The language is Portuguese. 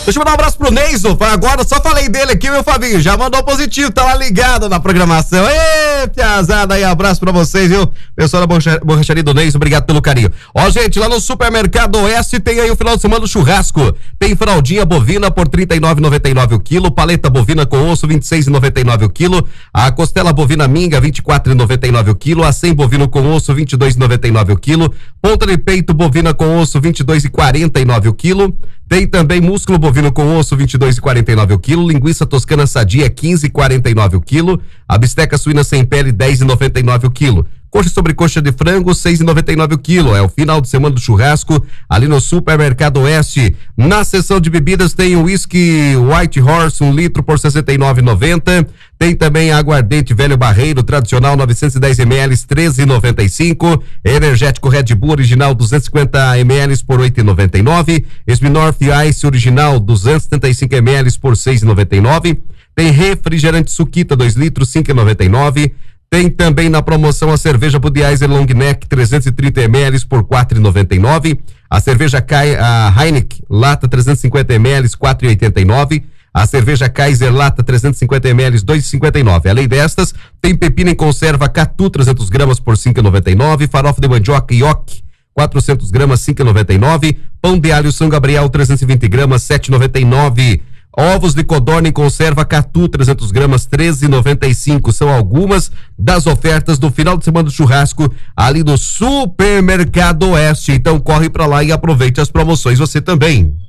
Deixa eu mandar um abraço pro Neiso. Agora só falei dele aqui, meu Fabinho. Já mandou positivo, tá lá ligado na programação. Ê, piazada aí, abraço pra vocês, viu? Pessoal da borracharia do Neiso, obrigado pelo carinho. Ó, gente, lá no Supermercado Oeste tem aí o final de semana do churrasco. Tem fraldinha bovina por R$ 39,99 o quilo, paleta bovina com osso R$ 26,99 o quilo, a costela bovina minga R$ 24,99 o quilo, a 100 bovino com osso R$ 22,99 o quilo, ponta de peito bovina com osso R$ 22,49 o quilo. Tem também músculo bovino com osso, R$ 22,49 o quilo, linguiça toscana sadia, R$ 15,49 o quilo, a bisteca suína sem pele, R$ 10,99 o quilo. Coxa sobre coxa de frango, R$ 6,99 o quilo. É o final de semana do churrasco ali no Supermercado Oeste. Na seção de bebidas tem o whisky White Horse, 1 litro por R$ 69,90. Tem também aguardente Velho Barreiro, tradicional 910 ml, R$ 13,95. Energético Red Bull original 250 ml por R$ 8,99. Smirnoff Ice original 275 ml por R$ 6,99. Tem refrigerante Suquita 2 litros, R$ 5,99. Tem também na promoção a cerveja Budweiser Long Neck 330 ml por R$ 4,99. A cerveja Heineken lata 350 ml, R$ 4,89. A cerveja Kaiser lata 350 ml, R$ 2,59. Além destas, tem pepino em conserva Catu 300 gramas por R$ 5,99. Farofa de mandioca Yoki 400 gramas, R$ 5,99. Pão de alho São Gabriel 320 gramas, R$ 7,99. Ovos de codorna em conserva Catu 300 gramas, R$ 13,95. São algumas das ofertas do final de semana do churrasco ali no Supermercado Oeste. Então corre pra lá e aproveite as promoções você também.